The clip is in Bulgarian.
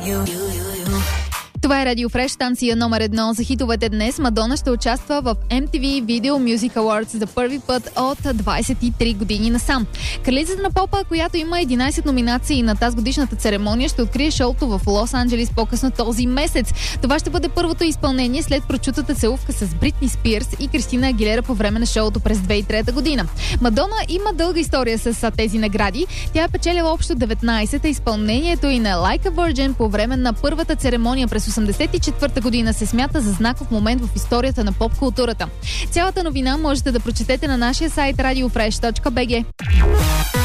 Това е Радио Фреш, станция номер 1 за хитовете днес. Мадона ще участва в MTV Video Music Awards за първи път от 23 години насам. Кралицата на попа, която има 11 номинации на тази годишната церемония, ще открие шоуто в Лос-Анджелис по-късно този месец. Това ще бъде първото изпълнение след прочутата целувка с Бритни Спирс и Кристина Агилера по време на шоуто през 2003 година. Мадона има дълга история с тези награди. Тя е печелила общо 19, а изпълнението и на Like a Virgin по време на първата церемония през 1984 година се смята за знаков момент в историята на поп-културата. Цялата новина можете да прочетете на нашия сайт radiofresh.bg.